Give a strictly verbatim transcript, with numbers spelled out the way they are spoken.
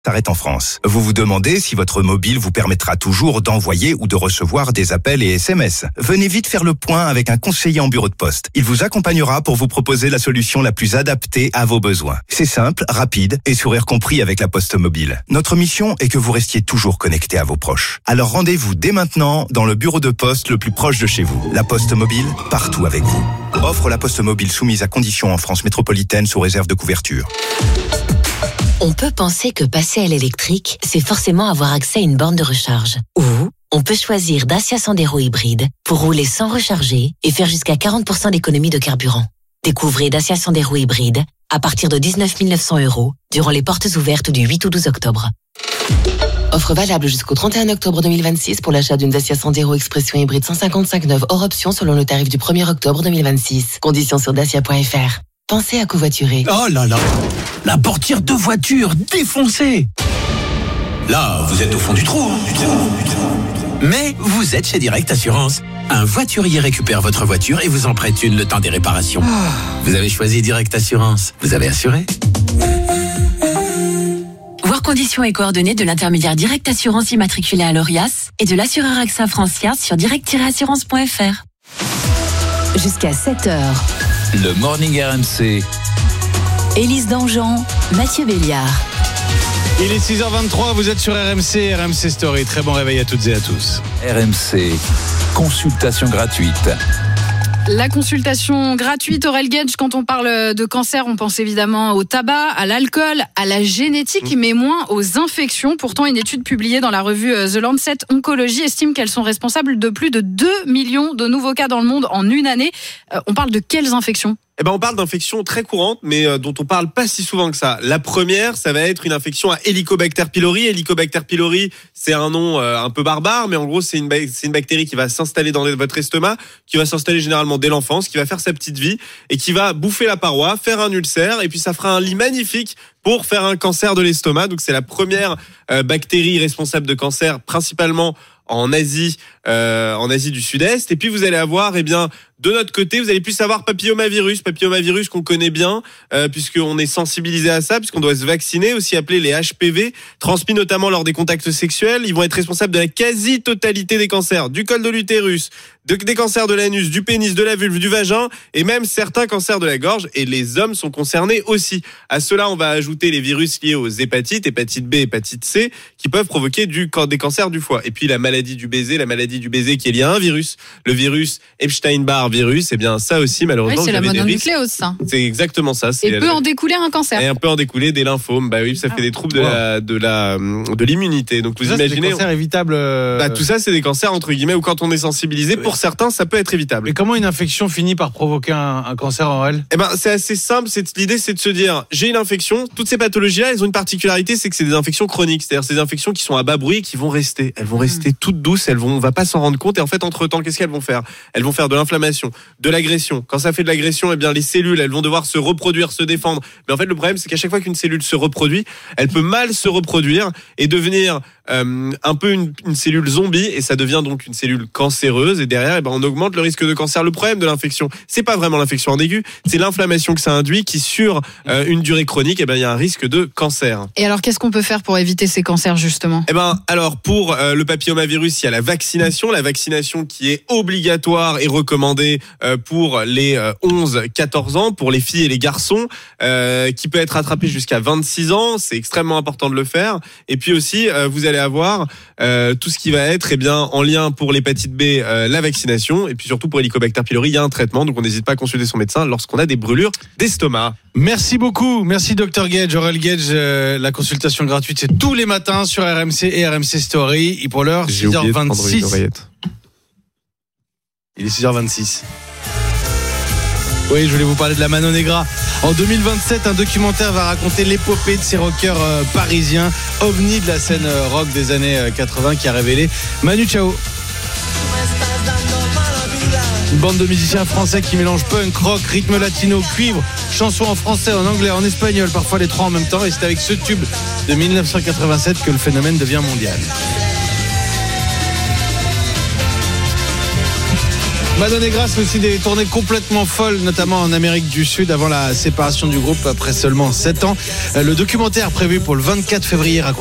s'arrête en France. Vous vous demandez si votre mobile vous permettra toujours d'envoyer ou de recevoir des appels et S M S. Venez vite faire le point avec un conseiller en bureau de poste. Il vous accompagnera pour vous proposer la solution la plus adaptée à vos besoins. C'est simple, rapide et sourire compris avec la Poste Mobile. Notre mission est que vous restiez toujours connecté à vos proches. Alors rendez-vous dès maintenant dans le bureau de poste le plus proche de chez vous. La Poste Mobile, partout avec vous. Offre la Poste Mobile soumise à conditions en France métropolitaine sous réserve de couverture. On peut penser que passer à l'électrique, c'est forcément avoir accès à une borne de recharge. Ou on peut choisir Dacia Sandero hybride pour rouler sans recharger et faire jusqu'à quarante pour cent d'économie de carburant. Découvrez Dacia Sandero hybride à partir de dix-neuf mille neuf cents euros durant les portes ouvertes du huit au douze octobre. Offre valable jusqu'au trente et un octobre deux mille vingt-six pour l'achat d'une Dacia Sandero Expression hybride cent cinquante-cinq neuve hors option selon le tarif du premier octobre deux mille vingt-six. Conditions sur dacia point f r. Pensez à covoiturer. Oh là là, la portière de voiture défoncée. Là, vous êtes au fond du trou, hein, du trou, du trou. Mais vous êtes chez Direct Assurance. Un voiturier récupère votre voiture et vous en prête une le temps des réparations. Oh. Vous avez choisi Direct Assurance. Vous avez assuré ? Voir conditions et coordonnées de l'intermédiaire Direct Assurance immatriculé à l'Orias et de l'assureur A X A Francia sur direct tiret assurance point f r. Jusqu'à sept heures. Le Morning R M C. Élise Dangean, Mathieu Béliard. Il est six heures vingt-trois, vous êtes sur R M C, R M C Story. Très bon réveil à toutes et à tous. R M C, consultation gratuite. La consultation gratuite, Aurel Gage, quand on parle de cancer, on pense évidemment au tabac, à l'alcool, à la génétique, mais moins aux infections. Pourtant, une étude publiée dans la revue The Lancet Oncology estime qu'elles sont responsables de plus de deux millions de nouveaux cas dans le monde en une année. Euh, on parle de quelles infections ? Eh ben, on parle d'infections très courantes, mais euh, dont on parle pas si souvent que ça. La première, ça va être une infection à Helicobacter pylori. Helicobacter pylori, c'est un nom euh, un peu barbare, mais en gros, c'est une, ba- c'est une bactérie qui va s'installer dans votre estomac, qui va s'installer généralement dès l'enfance, qui va faire sa petite vie et qui va bouffer la paroi, faire un ulcère, et puis ça fera un lit magnifique pour faire un cancer de l'estomac. Donc, c'est la première euh, bactérie responsable de cancer, principalement en Asie, euh, en Asie du Sud-Est. Et puis vous allez avoir, eh bien, de notre côté, vous allez plus avoir papillomavirus, papillomavirus qu'on connaît bien, euh, puisqu'on est sensibilisé à ça, puisqu'on doit se vacciner, aussi appelé les H P V, transmis notamment lors des contacts sexuels. Ils vont être responsables de la quasi-totalité des cancers, du col de l'utérus, de, des cancers de l'anus, du pénis, de la vulve, du vagin, et même certains cancers de la gorge. Et les hommes sont concernés aussi. À cela, on va ajouter les virus liés aux hépatites, hépatite B, hépatite C, qui peuvent provoquer du, des cancers du foie. Et puis la maladie du baiser, la maladie du baiser qui est liée à un virus, le virus Epstein-Barr virus, et eh bien ça aussi malheureusement. Oui, c'est la mononucléose, ça. C'est exactement ça. C'est et peut la... en découler un cancer. Et un peu en découler des lymphomes. Bah oui, ça fait ah. des troubles de wow. la de la de l'immunité. Donc vous ça, imaginez. C'est des cancers on... évitables. Euh... Bah tout ça, c'est des cancers entre guillemets où quand on est sensibilisé, oui. pour certains, ça peut être évitable. Mais comment une infection finit par provoquer un, un cancer en réel ? Eh ben c'est assez simple. C'est l'idée, c'est de se dire, j'ai une infection. Toutes ces pathologies-là, elles ont une particularité, c'est que c'est des infections chroniques. C'est-à-dire c'est des infections qui sont à bas bruit et qui vont rester. Elles vont rester mmh. toutes douces. Elles vont, on va pas s'en rendre compte. Et en fait, entre temps, qu'est-ce qu'elles vont faire ? Elles vont faire de l'inflammation, de l'agression. Quand ça fait de l'agression, eh bien les cellules, elles vont devoir se reproduire, se défendre. Mais en fait, le problème, c'est qu'à chaque fois qu'une cellule se reproduit, elle peut mal se reproduire et devenir euh, un peu une, une cellule zombie, et ça devient donc une cellule cancéreuse. Et derrière, eh ben, on augmente le risque de cancer. Le problème de l'infection, c'est pas vraiment l'infection en aigu, c'est l'inflammation que ça induit, qui sur euh, une durée chronique, eh ben, il y a un risque de cancer. Et alors, qu'est-ce qu'on peut faire pour éviter ces cancers justement ? Eh ben, alors pour euh, le papillomavirus, il y a la vaccination, la vaccination qui est obligatoire et recommandée euh, pour les euh, onze quatorze ans, pour les filles et les garçons, euh, qui peut être attrapé jusqu'à vingt-six ans. C'est extrêmement important de le faire. Et puis aussi, euh, vous allez avoir euh, tout ce qui va être, eh bien, en lien pour l'hépatite B, euh, la vaccination, et puis surtout pour Helicobacter pylori, il y a un traitement. Donc on n'hésite pas à consulter son médecin lorsqu'on a des brûlures d'estomac. Merci beaucoup, merci Docteur Gage, Aurel Gage. Euh, la consultation gratuite, c'est tous les matins sur R M C et R M C Story. Et pour l'heure, six heures vingt-six. Il est six heures vingt-six. Oui, je voulais vous parler de la Mano Negra. En deux mille vingt-sept, un documentaire va raconter l'épopée de ces rockers euh, parisiens, ovnis de la scène euh, rock des années euh, quatre-vingts, qui a révélé Manu Chao. Une bande de musiciens français qui mélangent punk, rock, rythme latino, cuivre, chansons en français, en anglais, en espagnol, parfois les trois en même temps. Et c'est avec ce tube de dix-neuf cent quatre-vingt-sept que le phénomène devient mondial. Manon Negra, c'est aussi des tournées complètement folles, notamment en Amérique du Sud, avant la séparation du groupe après seulement sept ans. Le documentaire prévu pour le vingt-quatre février raconte